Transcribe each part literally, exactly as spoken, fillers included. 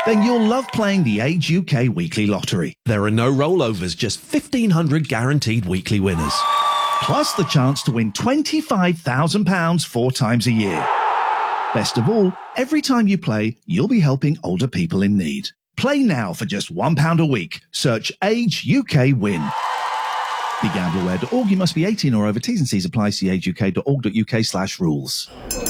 then you'll love playing the Age U K Weekly Lottery. There are no rollovers, just fifteen hundred guaranteed weekly winners. Plus the chance to win twenty-five thousand pounds four times a year. Best of all, every time you play, you'll be helping older people in need. Play now for just one pound a week. Search Age U K Win. Be gamble aware dot org. You must be eighteen or over. T's and C's apply. See age u k dot org dot u k slash rules.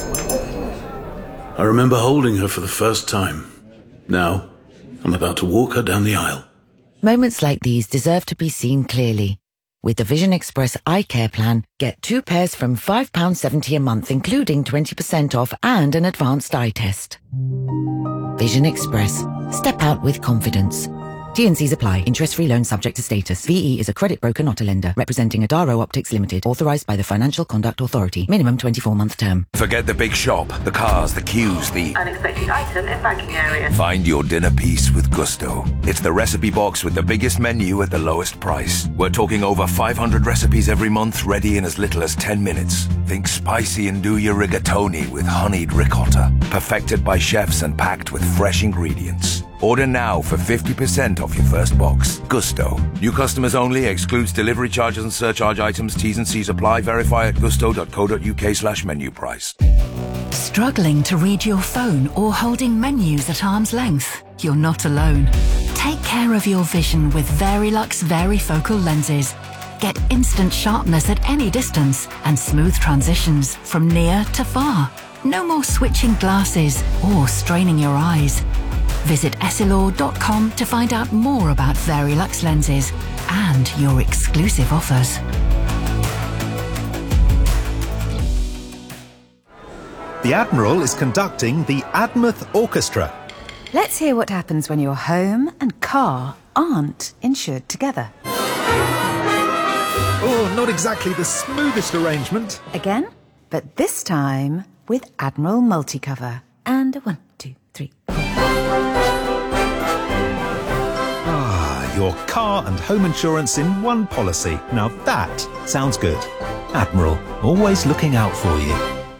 I remember holding her for the first time. Now, I'm about to walk her down the aisle. Moments like these deserve to be seen clearly. With the Vision Express Eye Care Plan, get two pairs from five pounds seventy a month, including twenty percent off and an advanced eye test. Vision Express. Step out with confidence. T and C's apply. Interest-free loan subject to status. V E is a credit broker, not a lender. Representing Adaro Optics Limited. Authorised by the Financial Conduct Authority. Minimum twenty-four month term. Forget the big shop, the cars, the queues, the unexpected item in banking area. Find your dinner piece with Gusto. It's the recipe box with the biggest menu at the lowest price. We're talking over five hundred recipes every month, ready in as little as ten minutes. Think spicy and do your rigatoni with honeyed ricotta. Perfected by chefs and packed with fresh ingredients. Order now for fifty percent off your first box. Gusto. New customers only. Excludes delivery charges and surcharge items. T's and C's apply. Verify at gusto dot co dot u k slash menu price. Struggling to read your phone or holding menus at arm's length? You're not alone. Take care of your vision with Verilux Varifocal lenses. Get instant sharpness at any distance and smooth transitions from near to far. No more switching glasses or straining your eyes. Visit essilor dot com to find out more about Verilux lenses and your exclusive offers. The Admiral is conducting the Admouth Orchestra. Let's hear what happens when your home and car aren't insured together. Oh, not exactly the smoothest arrangement. Again, but this time with Admiral Multicover. And a one, two, three. Ah, your car and home insurance in one policy. Now that sounds good. Admiral, always looking out for you.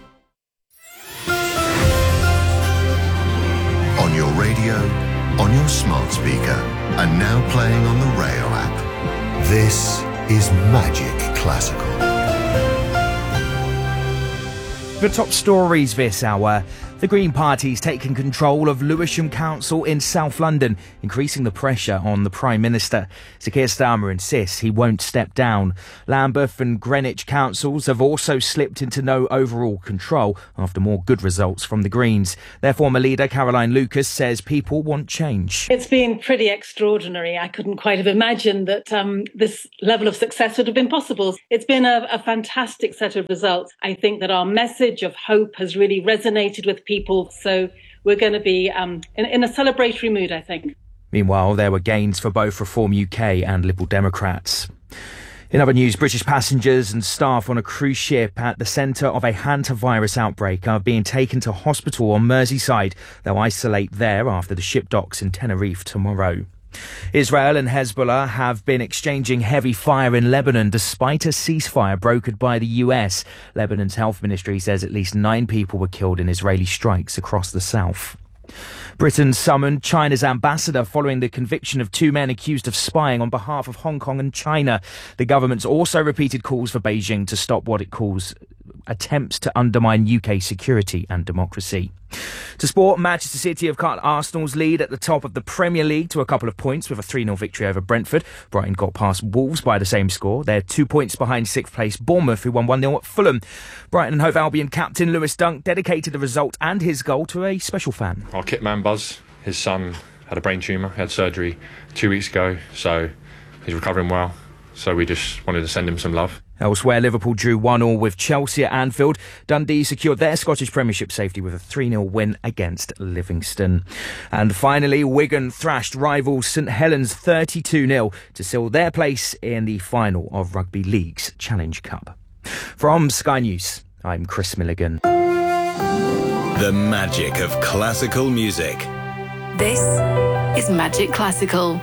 On your radio, on your smart speaker, and now playing on the Rayo app. This is Magic Classical. The top stories this hour. The Green Party's taken control of Lewisham Council in South London, increasing the pressure on the Prime Minister. Sir Keir Starmer insists he won't step down. Lambeth and Greenwich councils have also slipped into no overall control after more good results from the Greens. Their former leader, Caroline Lucas, says people want change. It's been pretty extraordinary. I couldn't quite have imagined that um, this level of success would have been possible. It's been a, a fantastic set of results. I think that our message of hope has really resonated with people, so we're going to be um, in, in a celebratory mood, I think. Meanwhile, there were gains for both Reform U K and Liberal Democrats. In other news, British passengers and staff on a cruise ship at the centre of a hantavirus outbreak are being taken to hospital on Merseyside. They'll isolate there after the ship docks in Tenerife tomorrow. Israel and Hezbollah have been exchanging heavy fire in Lebanon despite a ceasefire brokered by the U S. Lebanon's health ministry says at least nine people were killed in Israeli strikes across the south. Britain summoned China's ambassador following the conviction of two men accused of spying on behalf of Hong Kong and China. The government's also repeated calls for Beijing to stop what it calls attempts to undermine U K security and democracy. To sport, Manchester City have cut Arsenal's lead at the top of the Premier League to a couple of points with a three nil victory over Brentford. Brighton got past Wolves by the same score. They're two points behind sixth place Bournemouth, who won one nil at Fulham. Brighton and Hove Albion captain Lewis Dunk dedicated the result and his goal to a special fan. Our kit man Buzz, his son had a brain tumour, had surgery two weeks ago, so he's recovering well. So we just wanted to send him some love. Elsewhere, Liverpool drew one all with Chelsea at Anfield. Dundee secured their Scottish Premiership safety with a three nil win against Livingston. And finally, Wigan thrashed rivals St Helens thirty-two nil to seal their place in the final of Rugby League's Challenge Cup. From Sky News, I'm Chris Milligan. The magic of classical music. This is Magic Classical.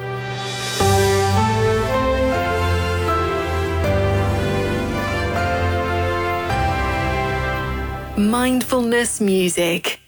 Mindfulness music.